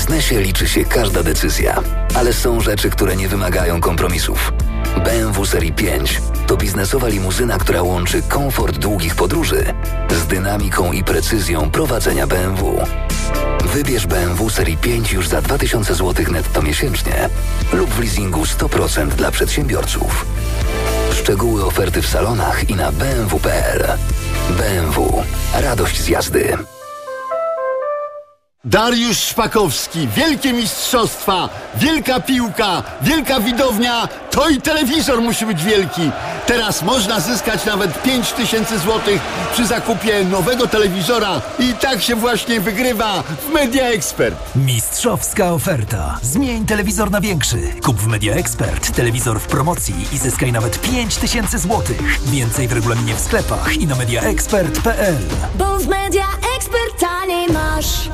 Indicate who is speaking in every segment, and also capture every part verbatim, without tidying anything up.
Speaker 1: biznesie liczy się każda decyzja, ale są rzeczy, które nie wymagają kompromisów. B M W Serii pięć to biznesowa limuzyna, która łączy komfort długich podróży z dynamiką i precyzją prowadzenia B M W. Wybierz B M W Serii pięć już za dwa tysiące złotych netto miesięcznie lub w leasingu sto procent dla przedsiębiorców. Szczegóły oferty w salonach i na b m w kropka p l. B M W. Radość z jazdy.
Speaker 2: Dariusz Szpakowski, wielkie mistrzostwa, wielka piłka, wielka widownia, to i telewizor musi być wielki. Teraz można zyskać nawet pięć tysięcy złotych przy zakupie nowego telewizora i tak się właśnie wygrywa w Media Expert.
Speaker 3: Mistrzowska oferta. Zmień telewizor na większy. Kup w Media Expert telewizor w promocji i zyskaj nawet pięć tysięcy złotych. Więcej w regulaminie w sklepach i na media expert kropka p l.
Speaker 4: Bo w Media Expert taniej masz.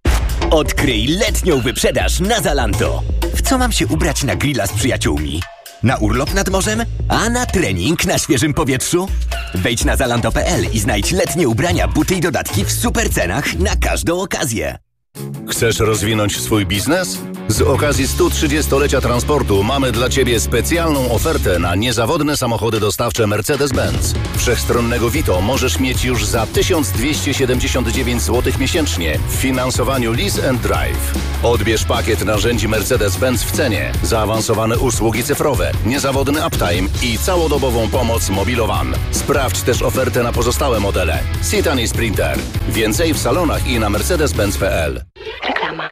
Speaker 5: Odkryj letnią wyprzedaż na Zalando. W co mam się ubrać na grilla z przyjaciółmi? Na urlop nad morzem? A na trening na świeżym powietrzu? Wejdź na zalando kropka p l i znajdź letnie ubrania, buty i dodatki w super cenach na każdą okazję.
Speaker 6: Chcesz rozwinąć swój biznes? Z okazji stu trzydziestolecia transportu mamy dla Ciebie specjalną ofertę na niezawodne samochody dostawcze Mercedes-Benz. Wszechstronnego Vito możesz mieć już za tysiąc dwieście siedemdziesiąt dziewięć złotych miesięcznie w finansowaniu Lease and Drive. Odbierz pakiet narzędzi Mercedes-Benz w cenie, zaawansowane usługi cyfrowe, niezawodny uptime i całodobową pomoc Mobilowan. Sprawdź też ofertę na pozostałe modele. Citan i Sprinter. Więcej w salonach i na mercedes benz kropka p l.
Speaker 4: Reklama.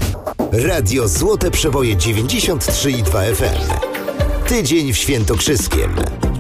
Speaker 7: Radio Złote Przeboje dziewięćdziesiąt trzy i dwa F M. Tydzień w Świętokrzyskiem.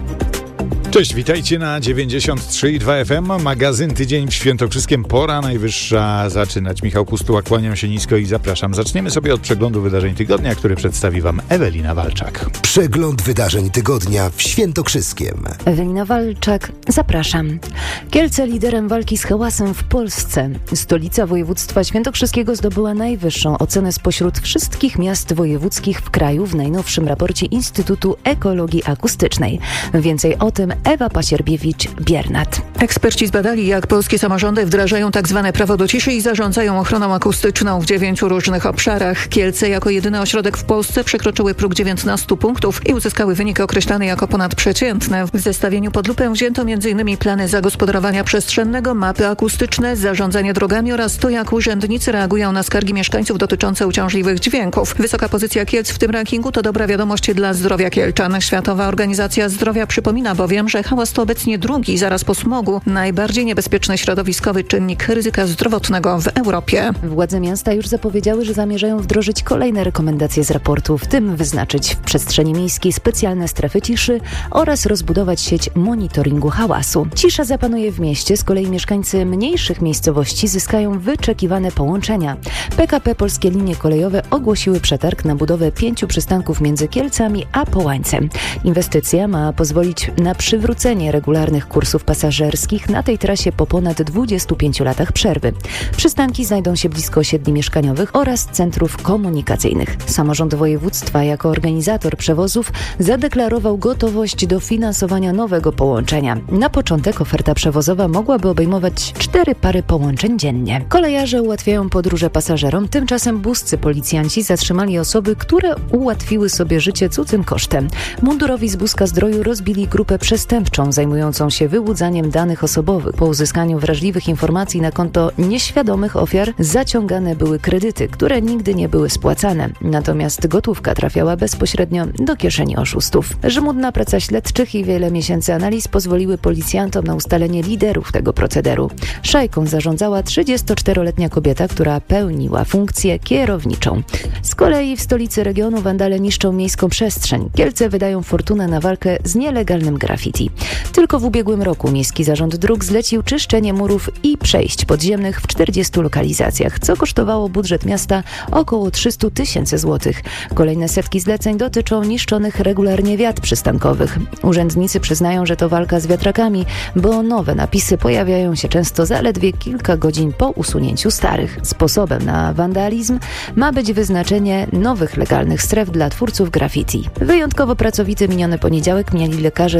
Speaker 8: Cześć, witajcie na dziewięćdziesiąt trzy i dwa F M. Magazyn Tydzień w Świętokrzyskiem. Pora najwyższa zaczynać. Michał Pustuła, kłaniam się nisko i zapraszam. Zaczniemy sobie od przeglądu wydarzeń tygodnia, który przedstawi Wam Ewelina Walczak.
Speaker 7: Przegląd wydarzeń tygodnia w Świętokrzyskiem.
Speaker 9: Ewelina Walczak, zapraszam. Kielce liderem walki z hałasem w Polsce. Stolica województwa świętokrzyskiego zdobyła najwyższą ocenę spośród wszystkich miast wojewódzkich w kraju w najnowszym raporcie Instytutu Ekologii Akustycznej. Więcej o tym Ewa Pasierbiewicz-Biernat.
Speaker 10: Eksperci zbadali, jak polskie samorządy wdrażają tak zwane prawo do ciszy i zarządzają ochroną akustyczną w dziewięciu różnych obszarach. Kielce jako jedyny ośrodek w Polsce przekroczyły próg dziewiętnastu punktów i uzyskały wyniki określane jako ponadprzeciętne. W zestawieniu pod lupę wzięto m.in. plany zagospodarowania przestrzennego, mapy akustyczne, zarządzanie drogami oraz to, jak urzędnicy reagują na skargi mieszkańców dotyczące uciążliwych dźwięków. Wysoka pozycja Kielc w tym rankingu to dobra wiadomość dla zdrowia Kielczan. Światowa Organizacja Zdrowia przypomina bowiem, że hałas to obecnie drugi, zaraz po smogu, najbardziej niebezpieczny środowiskowy czynnik ryzyka zdrowotnego w Europie.
Speaker 9: Władze miasta już zapowiedziały, że zamierzają wdrożyć kolejne rekomendacje z raportu, w tym wyznaczyć w przestrzeni miejskiej specjalne strefy ciszy oraz rozbudować sieć monitoringu hałasu. Cisza zapanuje w mieście, z kolei mieszkańcy mniejszych miejscowości zyskają wyczekiwane połączenia. P K P Polskie Linie Kolejowe ogłosiły przetarg na budowę pięciu przystanków między Kielcami a Połańcem. Inwestycja ma pozwolić na przywrócenie regularnych kursów pasażerskich na tej trasie po ponad dwudziestu pięciu latach przerwy. Przystanki znajdą się blisko osiedli mieszkaniowych oraz centrów komunikacyjnych. Samorząd województwa jako organizator przewozów zadeklarował gotowość do finansowania nowego połączenia. Na początek oferta przewozowa mogłaby obejmować cztery pary połączeń dziennie. Kolejarze ułatwiają podróże pasażerom, tymczasem buscy policjanci zatrzymali osoby, które ułatwiły sobie życie cudzym kosztem. Mundurowi z Buska Zdroju rozbili grupę przestępczą zajmującą się wyłudzaniem danych osobowych. Po uzyskaniu wrażliwych informacji na konto nieświadomych ofiar zaciągane były kredyty, które nigdy nie były spłacane. Natomiast gotówka trafiała bezpośrednio do kieszeni oszustów. Żmudna praca śledczych i wiele miesięcy analiz pozwoliły policjantom na ustalenie liderów tego procederu. Szajką zarządzała trzydziestoczteroletnia kobieta, która pełniła funkcję kierowniczą. Z kolei w stolicy regionu wandale niszczą miejską przestrzeń. Kielce wydają fortunę na walkę z nielegalnym graffiti. Tylko w ubiegłym roku Miejski Zarząd Dróg zlecił czyszczenie murów i przejść podziemnych w czterdziestu lokalizacjach, co kosztowało budżet miasta około trzysta tysięcy złotych. Kolejne setki zleceń dotyczą niszczonych regularnie wiat przystankowych. Urzędnicy przyznają, że to walka z wiatrakami, bo nowe napisy pojawiają się często zaledwie kilka godzin po usunięciu starych. Sposobem na wandalizm ma być wyznaczenie nowych legalnych stref dla twórców graffiti. Wyjątkowo pracowity miniony poniedziałek mieli lekarze ze Świętokrzyskiego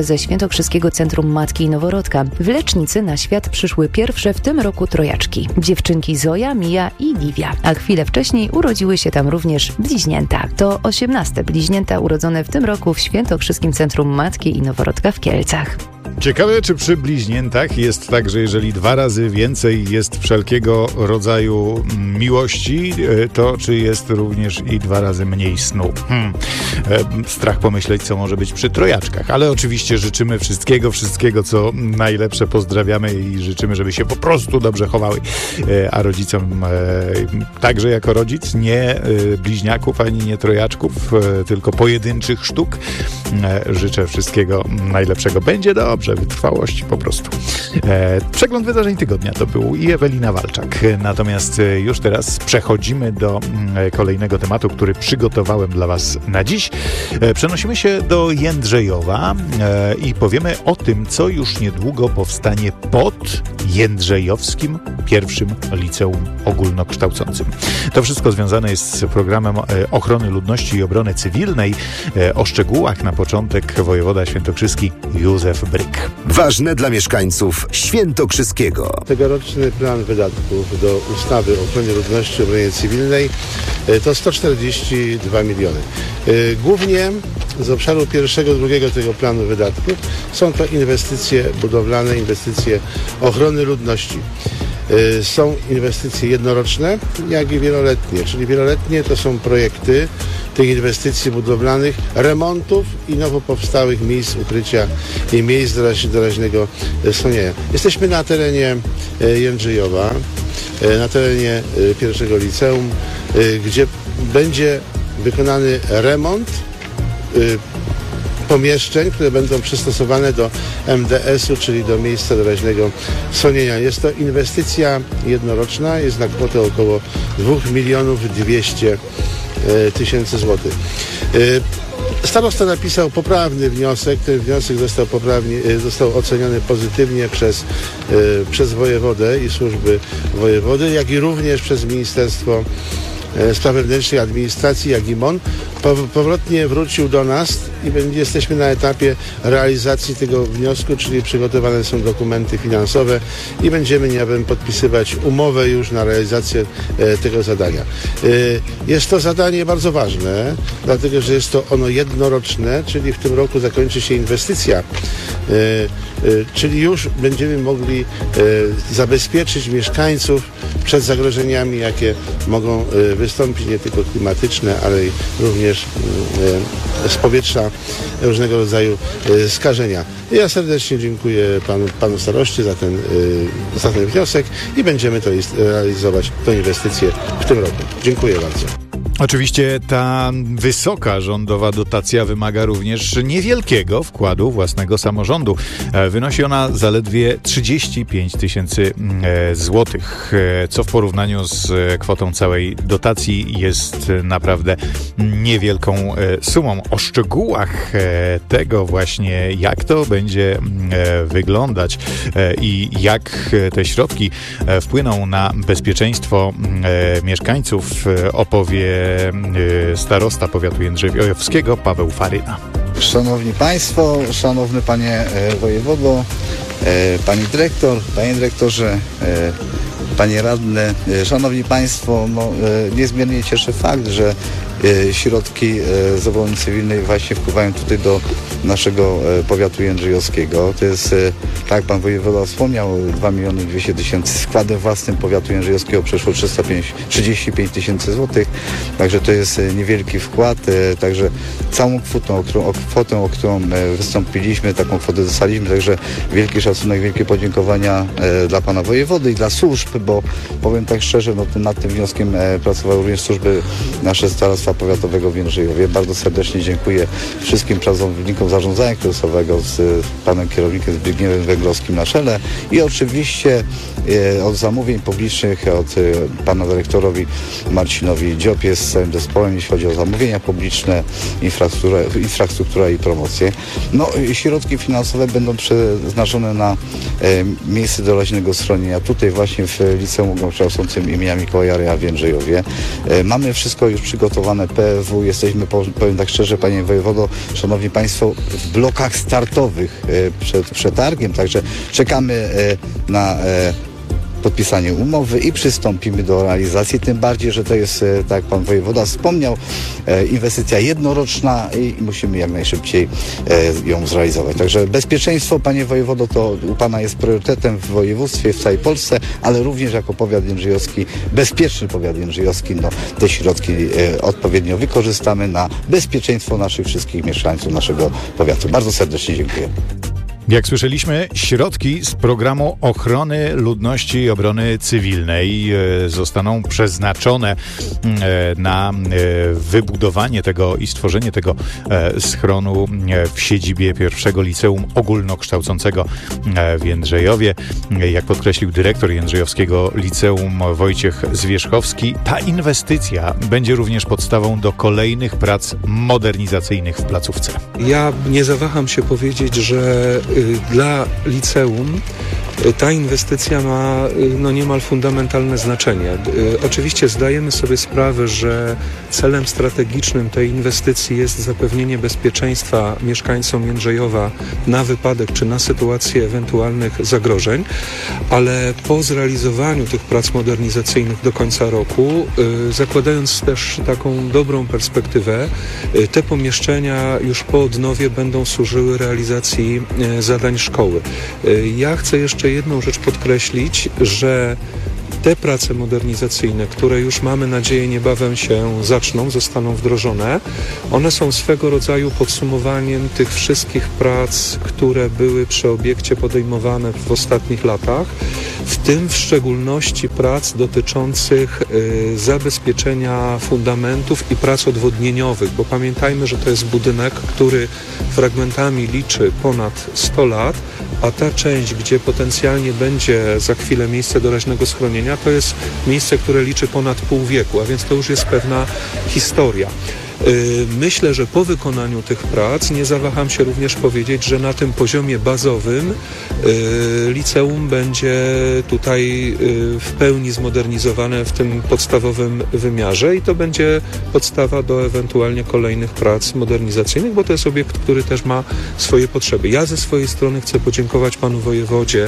Speaker 9: Świętokrzyskiego Centrum Matki i Noworodka. W lecznicy na świat przyszły pierwsze w tym roku trojaczki. Dziewczynki Zoja, Mija i Livia. A chwilę wcześniej urodziły się tam również bliźnięta. To osiemnaste bliźnięta urodzone w tym roku w Świętokrzyskim Centrum Matki i Noworodka w Kielcach.
Speaker 8: Ciekawe, czy przy bliźniętach jest tak, że jeżeli dwa razy więcej jest wszelkiego rodzaju miłości, to czy jest również i dwa razy mniej snu? Hmm. Strach pomyśleć, co może być przy trojaczkach, ale oczywiście życzymy wszystkiego, wszystkiego, co najlepsze, pozdrawiamy i życzymy, żeby się po prostu dobrze chowały. A rodzicom także jako rodzic nie bliźniaków, ani nie trojaczków, tylko pojedynczych sztuk. Życzę wszystkiego najlepszego. Będzie dobrze. Wytrwałości po prostu. E, przegląd wydarzeń tygodnia to był i Ewelina Walczak. Natomiast e, już teraz przechodzimy do e, kolejnego tematu, który przygotowałem dla Was na dziś. E, przenosimy się do Jędrzejowa e, i powiemy o tym, co już niedługo powstanie pod Jędrzejowskim pierwszym liceum ogólnokształcącym. To wszystko związane jest z programem e, ochrony ludności i obrony cywilnej. E, o szczegółach na początek wojewoda świętokrzyski Józef Bryk.
Speaker 7: Ważne dla mieszkańców Świętokrzyskiego.
Speaker 11: Tegoroczny plan wydatków do ustawy o ochronie ludności i obronie cywilnej to sto czterdzieści dwa miliony. Głównie z obszaru pierwszego, drugiego tego planu wydatków są to inwestycje budowlane, inwestycje ochrony ludności. Są inwestycje jednoroczne, jak i wieloletnie, czyli wieloletnie to są projekty tych inwestycji budowlanych, remontów i nowo powstałych miejsc ukrycia i miejsc doraźnego schronienia. Jesteśmy na terenie Jędrzejowa, na terenie pierwszego liceum, gdzie będzie wykonany remont pomieszczeń, które będą przystosowane do M D S-u, czyli do miejsca doraźnego schronienia. Jest to inwestycja jednoroczna, jest na kwotę około dwa miliony dwieście tysięcy złotych. Starosta napisał poprawny wniosek. Ten wniosek został poprawnie, został oceniony pozytywnie przez, przez wojewodę i służby wojewody, jak i również przez Ministerstwo Spraw Wewnętrznych, Administracji, jak i M O N. Powrotnie wrócił do nas i jesteśmy na etapie realizacji tego wniosku, czyli przygotowane są dokumenty finansowe i będziemy niebawem podpisywać umowę już na realizację e, tego zadania. E, jest to zadanie bardzo ważne, dlatego że jest to ono jednoroczne, czyli w tym roku zakończy się inwestycja, e, e, czyli już będziemy mogli e, zabezpieczyć mieszkańców przed zagrożeniami, jakie mogą e, wystąpić, nie tylko klimatyczne, ale również z powietrza różnego rodzaju skażenia. Ja serdecznie dziękuję panu, panu staroście za ten, za ten wniosek i będziemy to realizować, tę inwestycję w tym roku. Dziękuję bardzo.
Speaker 8: Oczywiście ta wysoka rządowa dotacja wymaga również niewielkiego wkładu własnego samorządu. Wynosi ona zaledwie trzydzieści pięć tysięcy złotych, co w porównaniu z kwotą całej dotacji jest naprawdę niewielką sumą. O szczegółach tego właśnie, jak to będzie wyglądać i jak te środki wpłyną na bezpieczeństwo mieszkańców, opowie starosta powiatu jędrzejowskiego Paweł Faryna.
Speaker 12: Szanowni Państwo, szanowny Panie Wojewodo, Pani Dyrektor, Panie Dyrektorze, Panie Radny, Szanowni Państwo, no, niezmiernie cieszy fakt, że środki z obrony cywilnej właśnie wpływają tutaj do naszego powiatu jędrzejowskiego. To jest, tak jak Pan Wojewoda wspomniał, dwa miliony dwieście tysięcy. Składem własnym powiatu jędrzejowskiego przeszło trzydzieści pięć tysięcy złotych. Także to jest niewielki wkład. Także całą kwotę, o którą, o kwotę, o którą wystąpiliśmy, taką kwotę dostaliśmy. Także wielki szacunek, wielkie podziękowania dla Pana Wojewody i dla służb, bo powiem tak szczerze, no, nad tym wnioskiem pracowały również służby nasze Starostwa Powiatowego w Jędrzejowie. Bardzo serdecznie dziękuję wszystkim pracownikom zarządzania kryzysowego z panem kierownikiem Zbigniewem Węglowskim na czele i oczywiście e, od zamówień publicznych, od e, pana dyrektorowi Marcinowi Dziopie z całym zespołem, jeśli chodzi o zamówienia publiczne, infrastruktura, infrastruktura i promocję. No, środki finansowe będą przeznaczone na e, miejsce doraźnego schronienia tutaj właśnie w w Liceum Ogólnokształcącym imienia Mikołaja Reja w Jędrzejowie. Mamy wszystko już przygotowane, P F W, jesteśmy, powiem tak szczerze, panie wojewodo, szanowni państwo, w blokach startowych przed przetargiem, także czekamy na podpisanie umowy i przystąpimy do realizacji, tym bardziej, że to jest, tak jak pan wojewoda wspomniał, inwestycja jednoroczna i musimy jak najszybciej ją zrealizować. Także bezpieczeństwo, panie wojewodo, to u pana jest priorytetem w województwie, w całej Polsce, ale również jako powiat jędrzejowski, bezpieczny powiat jędrzejowski, no, te środki odpowiednio wykorzystamy na bezpieczeństwo naszych wszystkich mieszkańców naszego powiatu. Bardzo serdecznie dziękuję.
Speaker 8: Jak słyszeliśmy, środki z programu ochrony ludności i obrony cywilnej zostaną przeznaczone na wybudowanie tego i stworzenie tego schronu w siedzibie pierwszego Liceum Ogólnokształcącego w Jędrzejowie. Jak podkreślił dyrektor Jędrzejowskiego Liceum Wojciech Zwierzchowski, ta inwestycja będzie również podstawą do kolejnych prac modernizacyjnych w placówce.
Speaker 13: Ja nie zawaham się powiedzieć, że dla liceum ta inwestycja ma no, niemal fundamentalne znaczenie. Oczywiście zdajemy sobie sprawę, że celem strategicznym tej inwestycji jest zapewnienie bezpieczeństwa mieszkańcom Jędrzejowa na wypadek czy na sytuację ewentualnych zagrożeń, ale po zrealizowaniu tych prac modernizacyjnych do końca roku, zakładając też taką dobrą perspektywę, te pomieszczenia już po odnowie będą służyły realizacji zadań szkoły. Ja chcę jeszcze jedną rzecz podkreślić, że te prace modernizacyjne, które już mamy nadzieję niebawem się zaczną, zostaną wdrożone, one są swego rodzaju podsumowaniem tych wszystkich prac, które były przy obiekcie podejmowane w ostatnich latach, w tym w szczególności prac dotyczących y, zabezpieczenia fundamentów i prac odwodnieniowych, bo pamiętajmy, że to jest budynek, który fragmentami liczy ponad sto lat, a ta część, gdzie potencjalnie będzie za chwilę miejsce doraźnego schronienia, to jest miejsce, które liczy ponad pół wieku, a więc to już jest pewna historia. Myślę, że po wykonaniu tych prac nie zawaham się również powiedzieć, że na tym poziomie bazowym liceum będzie tutaj w pełni zmodernizowane w tym podstawowym wymiarze i to będzie podstawa do ewentualnie kolejnych prac modernizacyjnych, bo to jest obiekt, który też ma swoje potrzeby. Ja ze swojej strony chcę podziękować panu wojewodzie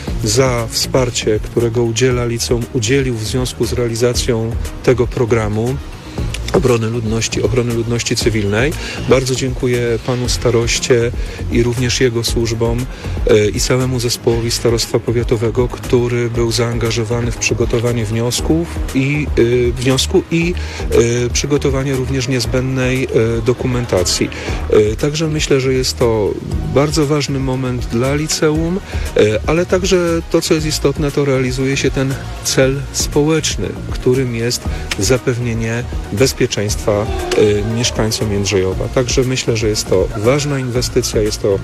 Speaker 13: za wsparcie, którego udziela liceum, udzielił w związku z realizacją tego programu Obrony Ludności, Ochrony Ludności Cywilnej. Bardzo dziękuję panu staroście i również jego służbom e, i całemu zespołowi starostwa powiatowego, który był zaangażowany w przygotowanie wniosków i e, wniosku i e, przygotowanie również niezbędnej e, dokumentacji. E, także myślę, że jest to bardzo ważny moment dla liceum, e, ale także to, co jest istotne, to realizuje się ten cel społeczny, którym jest zapewnienie bezpieczeństwa bezpieczeństwa y, mieszkańcom Jędrzejowa. Także myślę, że jest to ważna inwestycja, jest to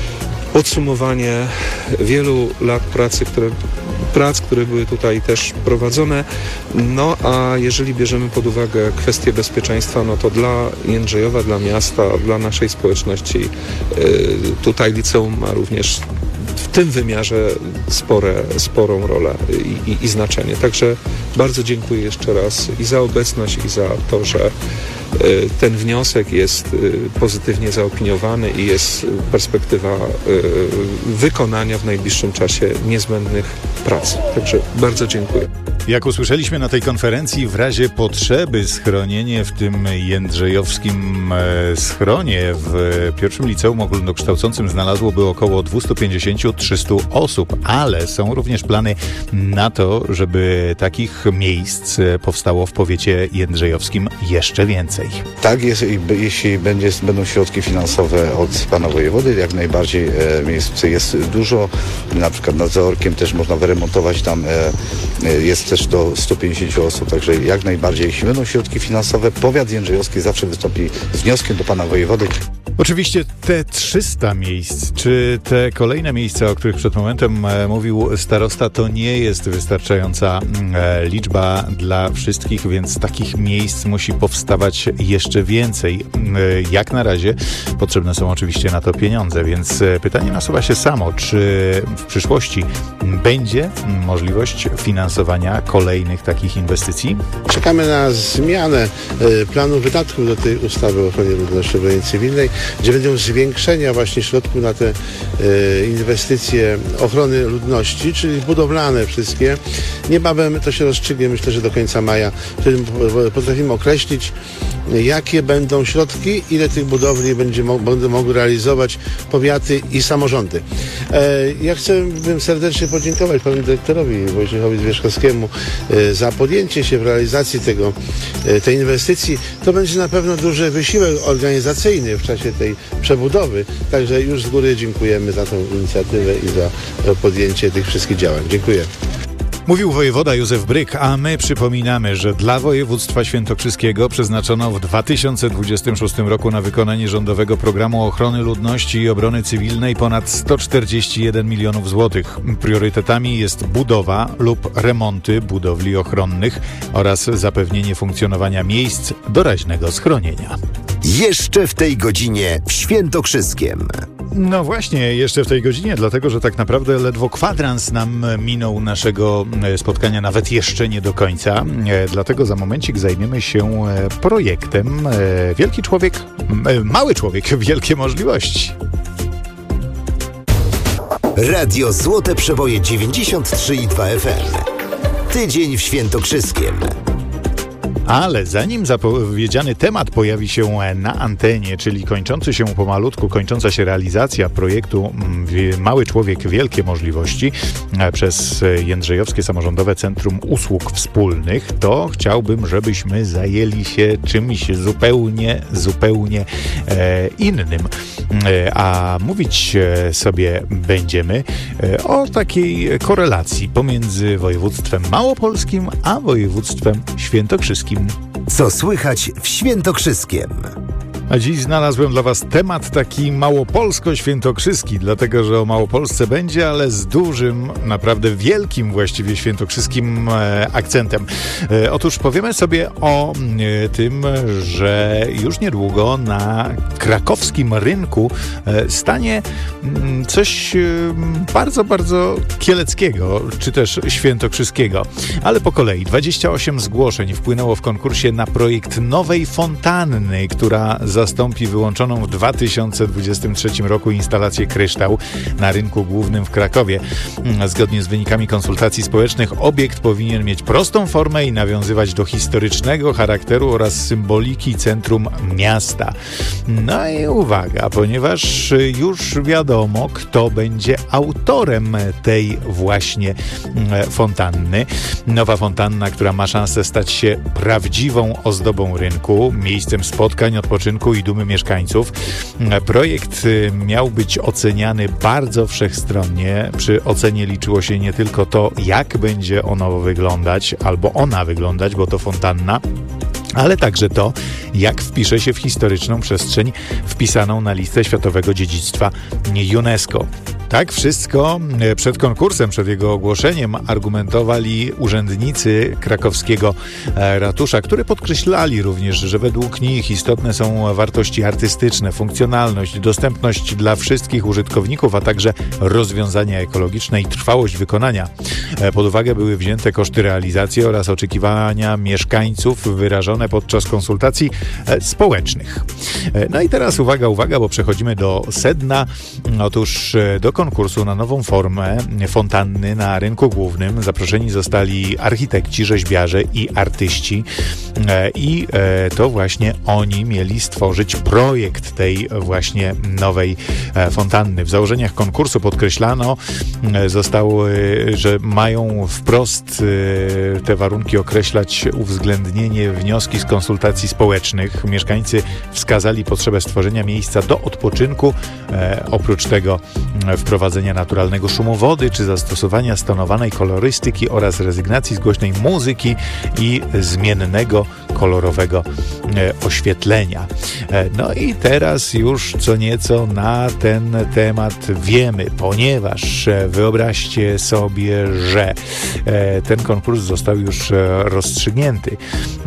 Speaker 13: podsumowanie wielu lat pracy, które, prac, które były tutaj też prowadzone. No a jeżeli bierzemy pod uwagę kwestię bezpieczeństwa, no to dla Jędrzejowa, dla miasta, dla naszej społeczności y, tutaj liceum ma również w tym wymiarze spore, sporą rolę i, i, i znaczenie. Także bardzo dziękuję jeszcze raz i za obecność, i za to, że y, ten wniosek jest y, pozytywnie zaopiniowany i jest perspektywa y, wykonania w najbliższym czasie niezbędnych prac. Także bardzo dziękuję.
Speaker 8: Jak usłyszeliśmy na tej konferencji, w razie potrzeby schronienie w tym jędrzejowskim e, schronie w pierwszym liceum ogólnokształcącym znalazłoby około dwieście pięćdziesiąt do trzystu osób, ale są również plany na to, żeby takich miejsc powstało w powiecie jędrzejowskim jeszcze więcej.
Speaker 12: Tak, jest, jeśli będzie, będą środki finansowe od pana wojewody, jak najbardziej e, miejsc jest dużo, na przykład nad Zaorkiem też można wyremontować, tam e, jest też do stu pięćdziesięciu osób, także jak najbardziej, jeśli będą środki finansowe, powiat jędrzejowski zawsze wystąpi z wnioskiem do pana wojewody.
Speaker 8: Oczywiście te trzysta miejsc, czy te kolejne miejsca, o których przed momentem e, mówił starosta, to nie jest wystarczająca e, liczba dla wszystkich, więc takich miejsc musi powstawać jeszcze więcej. E, jak na razie potrzebne są oczywiście na to pieniądze, więc e, pytanie nasuwa się samo, czy w przyszłości będzie możliwość finansowania kolejnych takich inwestycji?
Speaker 11: Czekamy na zmianę e, planu wydatków do tej ustawy o ochronie ludności obrony cywilnej, gdzie będą zwiększenia właśnie środków na te e, inwestycje ochrony ludności, czyli budowlane wszystkie. Niebawem to się rozstrzygnie, myślę, że do końca maja. Wtedy potrafimy określić, jakie będą środki, ile tych budowli będzie, będą mogły realizować powiaty i samorządy. E, ja chciałbym serdecznie podziękować panu dyrektorowi Wojciechowi Zwierzchowskiemu e, za podjęcie się w realizacji tego, e, tej inwestycji. To będzie na pewno duży wysiłek organizacyjny w czasie tej przebudowy. Także już z góry dziękujemy za tę inicjatywę i za podjęcie tych wszystkich działań. Dziękuję.
Speaker 8: Mówił wojewoda Józef Bryk, a my przypominamy, że dla województwa świętokrzyskiego przeznaczono w dwa tysiące dwudziestym szóstym roku na wykonanie rządowego programu ochrony ludności i obrony cywilnej ponad sto czterdzieści jeden milionów złotych. Priorytetami jest budowa lub remonty budowli ochronnych oraz zapewnienie funkcjonowania miejsc doraźnego schronienia.
Speaker 7: Jeszcze w tej godzinie w Świętokrzyskiem.
Speaker 8: No właśnie, jeszcze w tej godzinie, dlatego że tak naprawdę ledwo kwadrans nam minął naszego spotkania, nawet jeszcze nie do końca. Dlatego za momencik zajmiemy się projektem Wielki Człowiek, Mały Człowiek, Wielkie Możliwości.
Speaker 7: Radio Złote Przeboje dziewięćdziesiąt trzy i dwa F M. Tydzień w Świętokrzyskiem.
Speaker 8: Ale zanim zapowiedziany temat pojawi się na antenie, czyli kończący się pomalutku, kończąca się realizacja projektu Mały Człowiek, Wielkie Możliwości przez Jędrzejowskie Samorządowe Centrum Usług Wspólnych, to chciałbym, żebyśmy zajęli się czymś zupełnie, zupełnie e, innym. E, a mówić sobie będziemy e, o takiej korelacji pomiędzy województwem małopolskim a województwem świętokrzyskim.
Speaker 7: Co słychać w Świętokrzyskiem?
Speaker 8: A dziś znalazłem dla Was temat taki małopolsko-świętokrzyski, dlatego że o Małopolsce będzie, ale z dużym, naprawdę wielkim właściwie świętokrzyskim e, akcentem. E, otóż powiemy sobie o e, tym, że już niedługo na krakowskim rynku e, stanie m, coś e, bardzo, bardzo kieleckiego, czy też świętokrzyskiego. Ale po kolei dwadzieścia osiem zgłoszeń wpłynęło w konkursie na projekt nowej fontanny, która zastąpi wyłączoną w dwa tysiące dwudziestym trzecim roku instalację Kryształ na rynku głównym w Krakowie. Zgodnie z wynikami konsultacji społecznych obiekt powinien mieć prostą formę i nawiązywać do historycznego charakteru oraz symboliki centrum miasta. No i uwaga, ponieważ już wiadomo, kto będzie autorem tej właśnie fontanny. Nowa fontanna, która ma szansę stać się prawdziwą ozdobą rynku, miejscem spotkań, odpoczynku i dumy mieszkańców. Projekt miał być oceniany bardzo wszechstronnie. Przy ocenie liczyło się nie tylko to, jak będzie ono wyglądać, albo ona wyglądać, bo to fontanna, ale także to, jak wpisze się w historyczną przestrzeń wpisaną na listę Światowego Dziedzictwa UNESCO. Tak wszystko przed konkursem, przed jego ogłoszeniem argumentowali urzędnicy krakowskiego ratusza, które podkreślali również, że według nich istotne są wartości artystyczne, funkcjonalność, dostępność dla wszystkich użytkowników, a także rozwiązania ekologiczne i trwałość wykonania. Pod uwagę były wzięte koszty realizacji oraz oczekiwania mieszkańców wyrażone podczas konsultacji społecznych. No i teraz uwaga, uwaga, bo przechodzimy do sedna. Otóż do konkursu na nową formę fontanny na rynku głównym zaproszeni zostali architekci, rzeźbiarze i artyści i to właśnie oni mieli stworzyć projekt tej właśnie nowej fontanny. W założeniach konkursu podkreślano zostało, że mają wprost te warunki określać uwzględnienie wnioski z konsultacji społecznych. Mieszkańcy wskazali potrzebę stworzenia miejsca do odpoczynku. Oprócz tego wprowadzili wprowadzenia naturalnego szumu wody, czy zastosowania stonowanej kolorystyki oraz rezygnacji z głośnej muzyki i zmiennego kolorowego oświetlenia. No i teraz już co nieco na ten temat wiemy, ponieważ wyobraźcie sobie, że ten konkurs został już rozstrzygnięty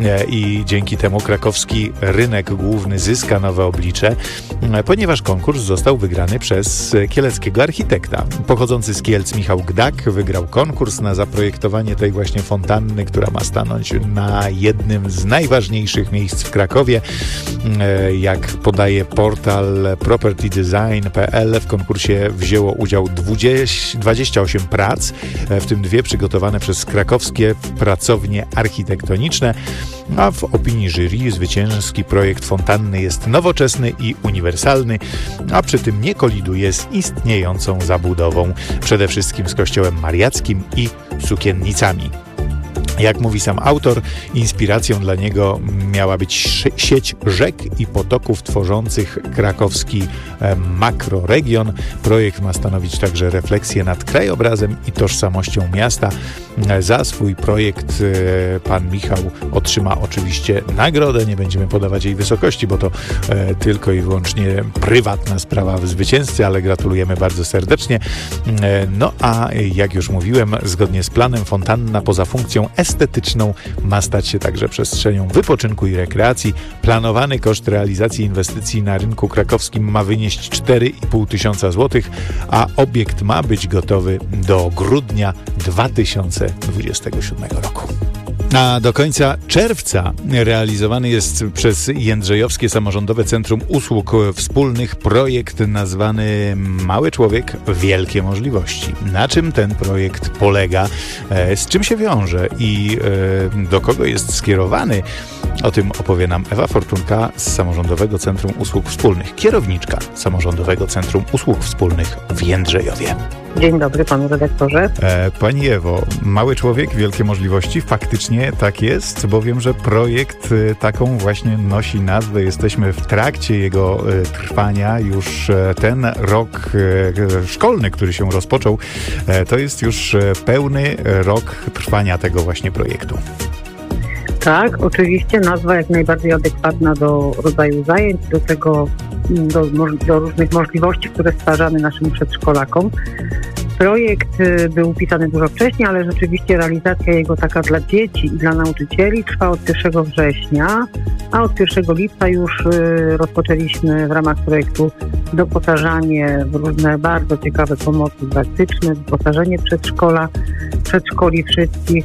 Speaker 8: i dzięki temu krakowski rynek główny zyska nowe oblicze, ponieważ konkurs został wygrany przez kieleckiego architekta. Pochodzący z Kielc Michał Gdak wygrał konkurs na zaprojektowanie tej właśnie fontanny, która ma stanąć na jednym z najważniejszych miejsc w Krakowie. Jak podaje portal property design kropka p l, w konkursie wzięło udział dwadzieścia osiem prac, w tym dwie przygotowane przez krakowskie pracownie architektoniczne, a w opinii jury zwycięski projekt fontanny jest nowoczesny i uniwersalny, a przy tym nie koliduje z istniejącą zabudową, przede wszystkim z kościołem mariackim i sukiennicami. Jak mówi sam autor, inspiracją dla niego miała być sieć rzek i potoków tworzących krakowski makroregion. Projekt ma stanowić także refleksję nad krajobrazem i tożsamością miasta. Za swój projekt pan Michał otrzyma oczywiście nagrodę. Nie będziemy podawać jej wysokości, bo to tylko i wyłącznie prywatna sprawa zwycięzcy, ale gratulujemy bardzo serdecznie. No a jak już mówiłem, zgodnie z planem fontanna poza funkcją estetyczną ma stać się także przestrzenią wypoczynku i rekreacji. Planowany koszt realizacji inwestycji na rynku krakowskim ma wynieść cztery i pół tysiąca złotych, a obiekt ma być gotowy do grudnia dwa tysiące dwudziestego siódmego roku. A do końca czerwca realizowany jest przez Jędrzejowskie Samorządowe Centrum Usług Wspólnych projekt nazwany Mały Człowiek – Wielkie Możliwości. Na czym ten projekt polega, z czym się wiąże i do kogo jest skierowany? O tym opowie nam Ewa Fortunka z Samorządowego Centrum Usług Wspólnych, kierowniczka Samorządowego Centrum Usług Wspólnych w Jędrzejowie.
Speaker 14: Dzień dobry panu redaktorze.
Speaker 8: E, Pani Ewo, Mały Człowiek, Wielkie Możliwości, faktycznie tak jest, bo wiem, że projekt e, taką właśnie nosi nazwę. Jesteśmy w trakcie jego e, trwania. Już e, ten rok e, szkolny, który się rozpoczął, e, to jest już e, pełny rok trwania tego właśnie projektu.
Speaker 14: Tak, oczywiście nazwa jak najbardziej adekwatna do rodzaju zajęć, do tego, do, do różnych możliwości, które stwarzamy naszym przedszkolakom. Projekt był pisany dużo wcześniej, ale rzeczywiście realizacja jego taka dla dzieci i dla nauczycieli trwa od pierwszego września, a od pierwszego lipca już rozpoczęliśmy w ramach projektu doposażanie w różne bardzo ciekawe pomocy praktyczne, wyposażenie przedszkola, przedszkoli wszystkich,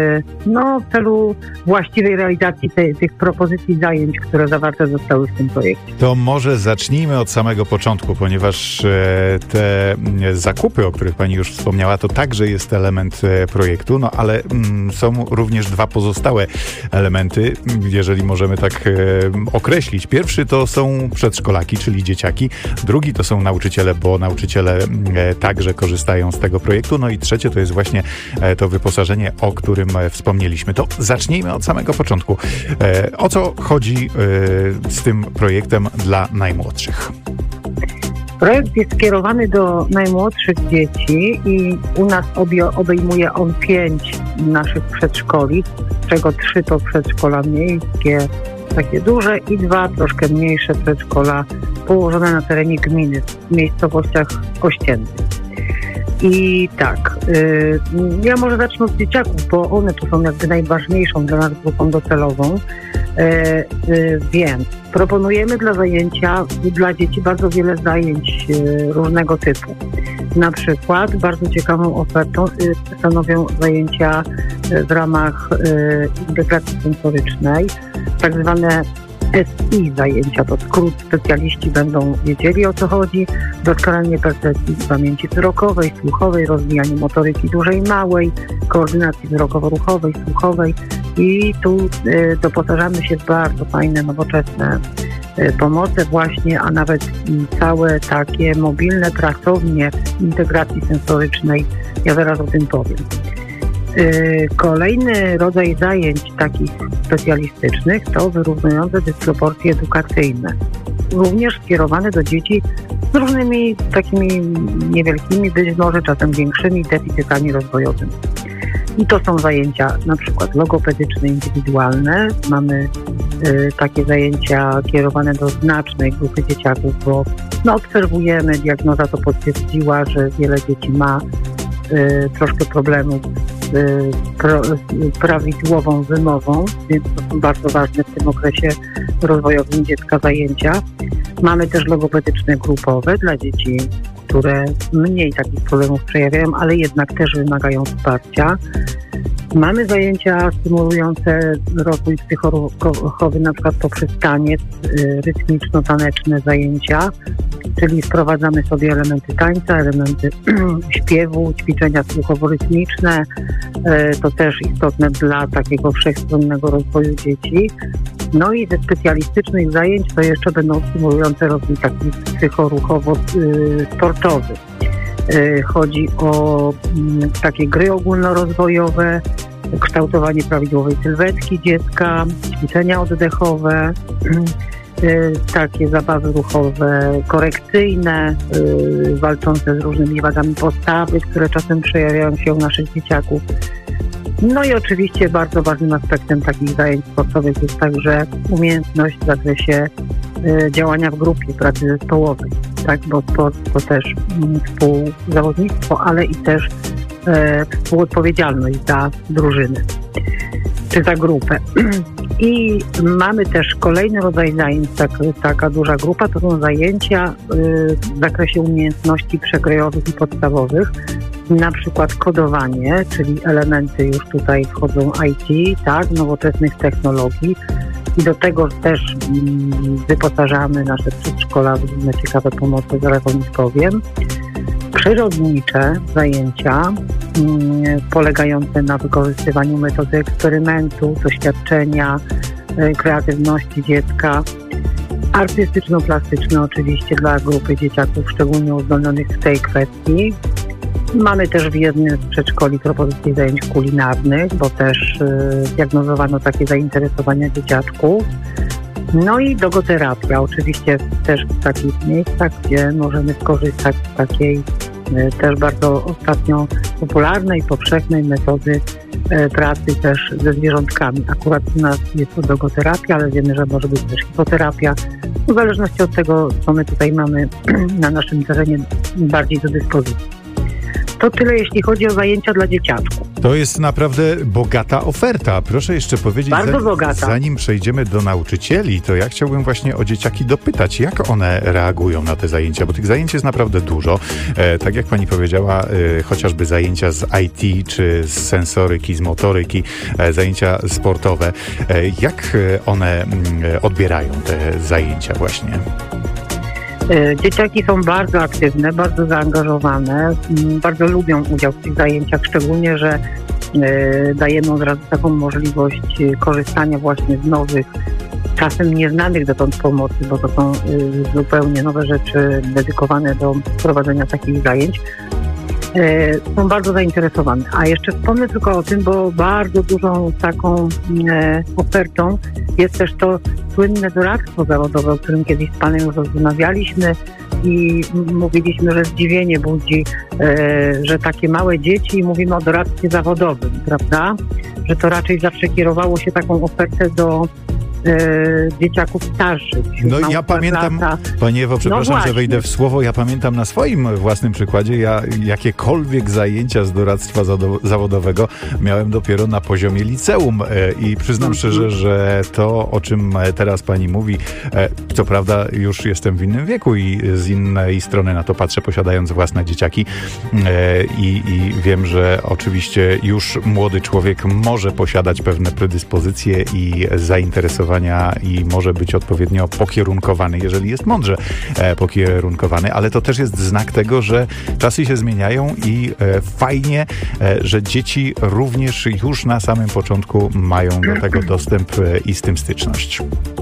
Speaker 14: no w celu właściwej realizacji te, tych propozycji zajęć, które zawarte zostały w tym projekcie.
Speaker 8: To może zacznijmy od samego początku, ponieważ te zakupy, o których Pani już wspomniała, to także jest element projektu, no ale mm, są również dwa pozostałe elementy, jeżeli możemy tak e, określić. Pierwszy to są przedszkolaki, czyli dzieciaki. Drugi to są nauczyciele, bo nauczyciele e, także korzystają z tego projektu. No i trzecie to jest właśnie e, to wyposażenie, o którym e, wspomnieliśmy. To zacznijmy od samego początku. E, o co chodzi e, z tym projektem dla najmłodszych?
Speaker 14: Projekt jest skierowany do najmłodszych dzieci i u nas obie, obejmuje on pięć naszych przedszkoli, z czego trzy to przedszkola miejskie, takie duże, i dwa troszkę mniejsze przedszkola położone na terenie gminy, w miejscowościach ościennych. I tak, y, ja może zacznę od dzieciaków, bo one tu są jakby najważniejszą dla nas grupą docelową, y, y, więc proponujemy dla zajęcia, dla dzieci bardzo wiele zajęć y, różnego typu. Na przykład bardzo ciekawą ofertą y, stanowią zajęcia y, w ramach y, integracji sensorycznej, tak zwane S I zajęcia, to skrót, specjaliści będą wiedzieli, o co chodzi. Doskonalenie percepcji pamięci wzrokowej, słuchowej, rozwijanie motoryki dużej i małej, koordynacji wzrokowo-ruchowej, słuchowej, i tu y, doposażamy się w bardzo fajne, nowoczesne y, pomoce właśnie, a nawet y, całe takie mobilne pracownie integracji sensorycznej. Ja zaraz o tym powiem. Kolejny rodzaj zajęć takich specjalistycznych to wyrównujące dysproporcje edukacyjne. Również skierowane do dzieci z różnymi takimi niewielkimi, być może czasem większymi deficytami rozwojowymi. I to są zajęcia na przykład logopedyczne, indywidualne. Mamy y, takie zajęcia kierowane do znacznej grupy dzieciaków, bo no, obserwujemy, diagnoza to potwierdziła, że wiele dzieci ma y, troszkę problemów z y, pro, y, prawidłową wymową, więc to są bardzo ważne w tym okresie rozwojowym dziecka zajęcia. Mamy też logopedyczne grupowe dla dzieci, które mniej takich problemów przejawiają, ale jednak też wymagają wsparcia. Mamy zajęcia stymulujące rozwój psychoruchowy, na przykład poprzez taniec, rytmiczno-taneczne zajęcia, czyli wprowadzamy sobie elementy tańca, elementy śpiewu, ćwiczenia słuchowo-rytmiczne. To też istotne dla takiego wszechstronnego rozwoju dzieci. No i ze specjalistycznych zajęć to jeszcze będą stymulujące rozwój taki psychoruchowo-sportowy. Chodzi o takie gry ogólnorozwojowe, kształtowanie prawidłowej sylwetki dziecka, ćwiczenia oddechowe, takie zabawy ruchowe korekcyjne, walczące z różnymi wadami postawy, które czasem przejawiają się u naszych dzieciaków. No i oczywiście bardzo ważnym aspektem takich zajęć sportowych jest także umiejętność w zakresie y, działania w grupie, pracy zespołowej, tak, bo sport to też y, współzawodnictwo, ale i też y, współodpowiedzialność za drużynę czy za grupę. I mamy też kolejny rodzaj zajęć, tak, taka duża grupa, to są zajęcia y, w zakresie umiejętności przekrojowych i podstawowych, na przykład kodowanie, czyli elementy już tutaj wchodzą I T, tak, nowoczesnych technologii i do tego też mm, wyposażamy nasze przedszkola w różne ciekawe pomocy, zaraz o nich powiem. Przyrodnicze zajęcia mm, polegające na wykorzystywaniu metody eksperymentu, doświadczenia, y, kreatywności dziecka. Artystyczno-plastyczne oczywiście dla grupy dzieciaków szczególnie uzdolnionych w tej kwestii. Mamy też w jednym z przedszkoli propozycje zajęć kulinarnych, bo też y, diagnozowano takie zainteresowania dzieciaczków. No i dogoterapia, oczywiście też w takich miejscach, gdzie możemy skorzystać z takiej y, też bardzo ostatnio popularnej, powszechnej metody y, pracy też ze zwierzątkami. Akurat u nas jest to dogoterapia, ale wiemy, że może być też hipoterapia. W zależności od tego, co my tutaj mamy na naszym terenie bardziej do dyspozycji. To tyle, jeśli chodzi o zajęcia dla dzieciaczków.
Speaker 8: To jest naprawdę bogata oferta. Proszę jeszcze powiedzieć,
Speaker 14: Bardzo
Speaker 8: zanim,
Speaker 14: bogata.
Speaker 8: zanim przejdziemy do nauczycieli, to ja chciałbym właśnie o dzieciaki dopytać, jak one reagują na te zajęcia, bo tych zajęć jest naprawdę dużo. E, tak jak pani powiedziała, e, chociażby zajęcia z I T, czy z sensoryki, z motoryki, e, zajęcia sportowe. E, jak one m, odbierają te zajęcia właśnie?
Speaker 14: Dzieciaki są bardzo aktywne, bardzo zaangażowane, bardzo lubią udział w tych zajęciach, szczególnie, że dajemy od razu taką możliwość korzystania właśnie z nowych, czasem nieznanych dotąd pomocy, bo to są zupełnie nowe rzeczy dedykowane do prowadzenia takich zajęć. Są bardzo zainteresowane. A jeszcze wspomnę tylko o tym, bo bardzo dużą taką e, ofertą jest też to słynne doradztwo zawodowe, o którym kiedyś z panem już rozmawialiśmy i mówiliśmy, że zdziwienie budzi, e, że takie małe dzieci, mówimy o doradztwie zawodowym, prawda? Że to raczej zawsze kierowało się taką ofertę do E, dzieciaków starszych.
Speaker 8: No ja pamiętam, lata. Pani Ewo, przepraszam, no że wejdę w słowo, ja pamiętam na swoim własnym przykładzie, ja jakiekolwiek zajęcia z doradztwa zawodowego miałem dopiero na poziomie liceum e, i przyznam mm-hmm. szczerze, że to, o czym teraz pani mówi, e, co prawda już jestem w innym wieku i z innej strony na to patrzę, posiadając własne dzieciaki e, i, i wiem, że oczywiście już młody człowiek może posiadać pewne predyspozycje i zainteresowania i może być odpowiednio pokierunkowany, jeżeli jest mądrze e, pokierunkowany, ale to też jest znak tego, że czasy się zmieniają i e, fajnie, e, że dzieci również już na samym początku mają do tego dostęp e, i z tym styczność.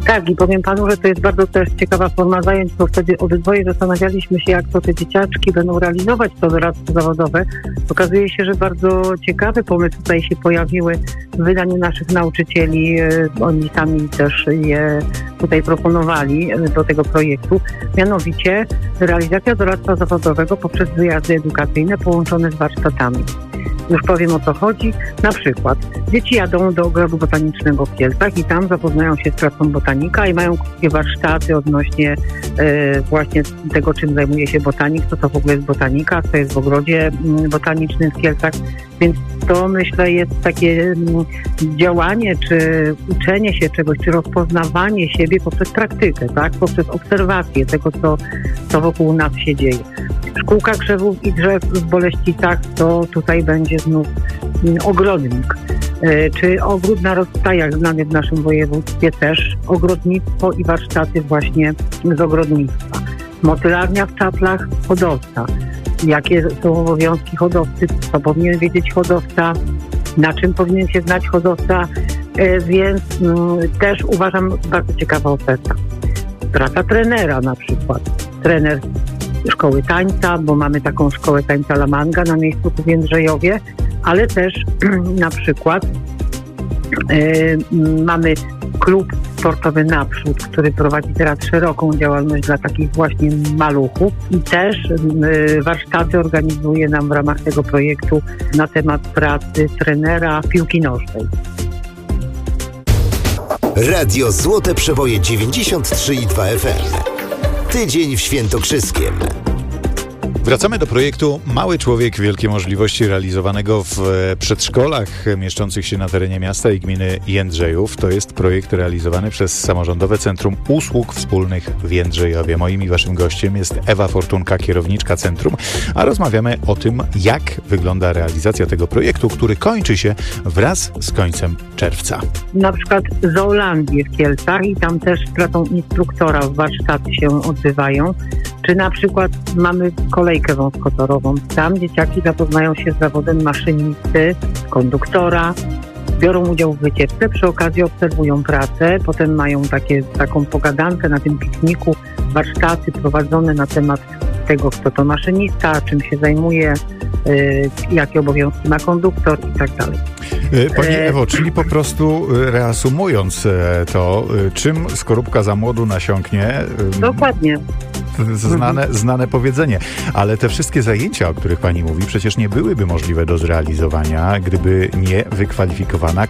Speaker 14: Tak, i powiem panu, że to jest bardzo też ciekawa forma zajęć, bo wtedy obydwoje zastanawialiśmy się, jak to te dzieciaczki będą realizować to doradztwo zawodowe. Okazuje się, że bardzo ciekawe pomysły tutaj się pojawiły w wydaniu naszych nauczycieli. Oni sami też je tutaj proponowali do tego projektu. Mianowicie realizacja doradztwa zawodowego poprzez wyjazdy edukacyjne połączone z warsztatami. Już powiem, o co chodzi. Na przykład dzieci jadą do Ogrodu Botanicznego w Kielcach i tam zapoznają się z pracą botanika i mają krótkie warsztaty odnośnie e, właśnie tego, czym zajmuje się botanik, co to w ogóle jest botanika, co jest w Ogrodzie Botanicznym w Kielcach. Więc to, myślę, jest takie m, działanie, czy uczenie się czegoś, czy rozpoznawanie siebie poprzez praktykę, tak? Poprzez obserwację tego, co, co wokół nas się dzieje. Szkółka krzewów i drzew w Boleścicach, to tutaj będzie znów ogrodnik. Czy ogród na rozstajach znany w naszym województwie też, ogrodnictwo i warsztaty właśnie z ogrodnictwa. Motylarnia w Czaplach, hodowca. Jakie są obowiązki hodowcy, co powinien wiedzieć hodowca, na czym powinien się znać hodowca, więc też uważam bardzo ciekawa oferta. Praca trenera na przykład. Trener szkoły tańca, bo mamy taką szkołę tańca La Manga na miejscu w Jędrzejowie, ale też na przykład y, mamy klub sportowy Naprzód, który prowadzi teraz szeroką działalność dla takich właśnie maluchów i też y, warsztaty organizuje nam w ramach tego projektu na temat pracy trenera piłki nożnej.
Speaker 7: Radio Złote Przeboje dziewięćdziesiąt trzy i dwa F M. Tydzień w Świętokrzyskiem.
Speaker 8: Wracamy do projektu Mały Człowiek, Wielkie Możliwości, realizowanego w przedszkolach mieszczących się na terenie miasta i gminy Jędrzejów. To jest projekt realizowany przez Samorządowe Centrum Usług Wspólnych w Jędrzejowie. Moim i waszym gościem jest Ewa Fortunka, kierowniczka centrum, a rozmawiamy o tym, jak wygląda realizacja tego projektu, który kończy się wraz z końcem czerwca.
Speaker 14: Na przykład Zoolandię w Kielcach i tam też pracą instruktora warsztaty się odbywają. Czy na przykład mamy kolejkę wąskotorową. Tam dzieciaki zapoznają się z zawodem maszynisty, konduktora, biorą udział w wycieczce, przy okazji obserwują pracę, potem mają takie, taką pogadankę na tym pikniku, warsztaty prowadzone na temat tego, kto to maszynista, czym się zajmuje, yy, jakie obowiązki ma konduktor i tak dalej.
Speaker 8: Pani Ewo, czyli po prostu reasumując to, czym skorupka za młodu nasiąknie?
Speaker 14: Dokładnie.
Speaker 8: Znane, znane powiedzenie, ale te wszystkie zajęcia, o których pani mówi, przecież nie byłyby możliwe do zrealizowania, gdyby nie wykwalifikowana,